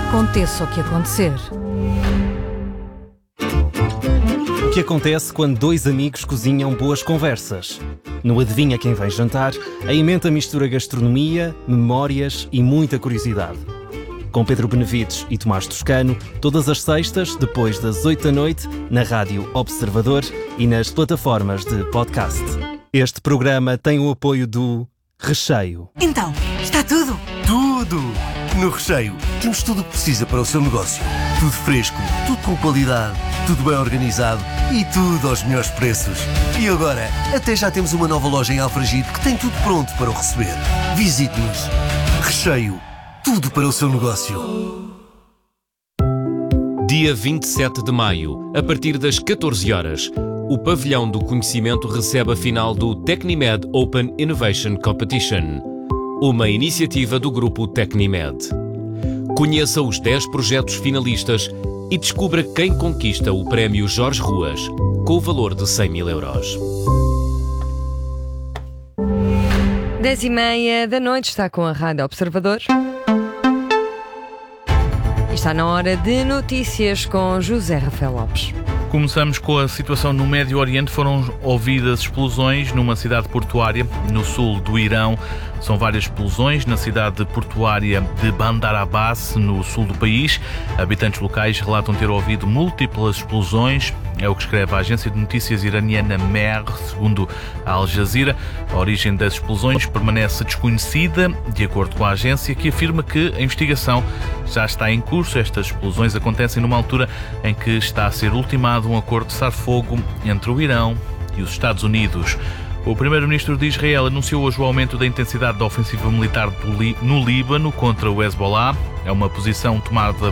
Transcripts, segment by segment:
Aconteça o que acontecer. O que acontece quando dois amigos cozinham boas conversas? No Adivinha Quem Vem Jantar, a emenda mistura gastronomia, memórias e muita curiosidade. Com Pedro Benevides e Tomás Toscano, todas as sextas, depois das 8 da noite, na Rádio Observador e nas plataformas de podcast. Este programa tem o apoio do Recheio. Então, está tudo? Tudo! No Recheio, temos tudo o que precisa para o seu negócio. Tudo fresco, tudo com qualidade, tudo bem organizado e tudo aos melhores preços. E agora, até já temos uma nova loja em Alfragide que tem tudo pronto para o receber. Visite-nos. Recheio, tudo para o seu negócio. Dia 27 de maio, a partir das 14 horas, o Pavilhão do Conhecimento recebe a final do Tecnimed Open Innovation Competition, uma iniciativa do grupo Tecnimed. Conheça os 10 projetos finalistas e descubra quem conquista o prémio Jorge Ruas, com o valor de 100 mil euros. 10h30 da noite, está com a Rádio Observador. E está na hora de notícias com José Rafael Lopes. Começamos com a situação no Médio Oriente. Foram ouvidas explosões numa cidade portuária no sul do Irão. São várias explosões na cidade portuária de Bandar Abbas, no sul do país. Habitantes locais relatam ter ouvido múltiplas explosões. É o que escreve a agência de notícias iraniana Mehr, segundo a Al Jazeera. A origem das explosões permanece desconhecida, de acordo com a agência, que afirma que a investigação já está em curso. Estas explosões acontecem numa altura em que está a ser ultimado um acordo de cessar-fogo entre o Irão e os Estados Unidos. O primeiro-ministro de Israel anunciou hoje o aumento da intensidade da ofensiva militar no Líbano contra o Hezbollah. É uma posição tornada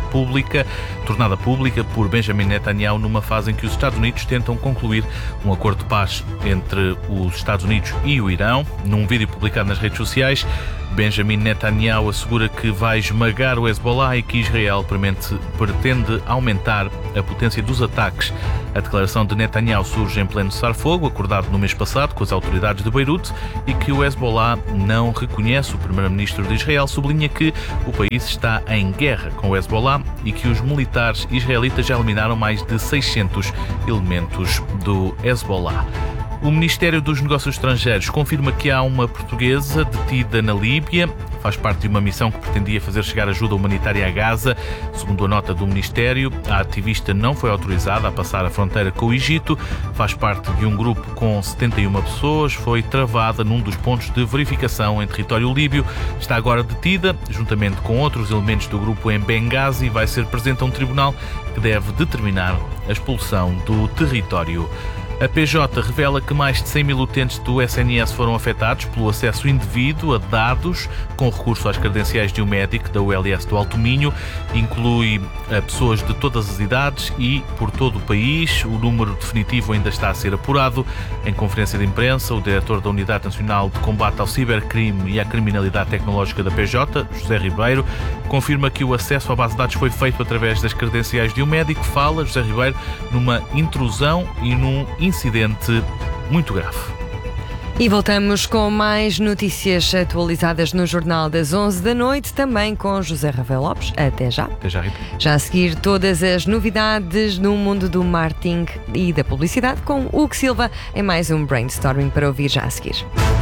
pública por Benjamin Netanyahu numa fase em que os Estados Unidos tentam concluir um acordo de paz entre os Estados Unidos e o Irão. Num vídeo publicado nas redes sociais, Benjamin Netanyahu assegura que vai esmagar o Hezbollah e que Israel pretende aumentar a potência dos ataques. A declaração de Netanyahu surge em pleno cessar-fogo, acordado no mês passado com as autoridades de Beirute, e que o Hezbollah não reconhece. O primeiro-ministro de Israel sublinha que o país está em guerra com o Hezbollah e que os militares israelitas já eliminaram mais de 600 elementos do Hezbollah. O Ministério dos Negócios Estrangeiros confirma que há uma portuguesa detida na Líbia. Faz parte de uma missão que pretendia fazer chegar ajuda humanitária a Gaza. Segundo a nota do Ministério, a ativista não foi autorizada a passar a fronteira com o Egito. Faz parte de um grupo com 71 pessoas. Foi travada num dos pontos de verificação em território líbio. Está agora detida, juntamente com outros elementos do grupo em Benghazi. Vai ser presente a um tribunal que deve determinar a expulsão do território. A PJ revela que mais de 100 mil utentes do SNS foram afetados pelo acesso indevido a dados com recurso às credenciais de um médico da ULS do Alto Minho. Inclui pessoas de todas as idades e por todo o país. O número definitivo ainda está a ser apurado. Em conferência de imprensa, o diretor da Unidade Nacional de Combate ao Cibercrime e à Criminalidade Tecnológica da PJ, José Ribeiro, confirma que o acesso à base de dados foi feito através das credenciais de um médico. Fala, José Ribeiro, numa intrusão e num incidente muito grave. E voltamos com mais notícias atualizadas no Jornal das 11 da noite, também com José Rafael Lopes. Até já. Até já, Rita. Já a seguir, todas as novidades no mundo do marketing e da publicidade com Hugo Silva em mais um Brainstorming para ouvir já a seguir.